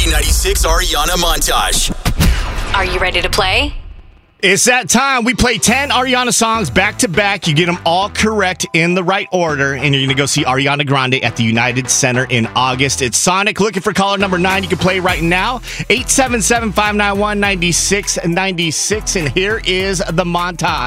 Z96 Ariana montage. Are you ready to play? It's that time. We play 10 Ariana songs back to back. You get them all correct in the right order, and you're going to go see Ariana Grande at the United Center in August. It's Sonic looking for caller number 9. You can play right now. 877-591-9696. And here is the montage.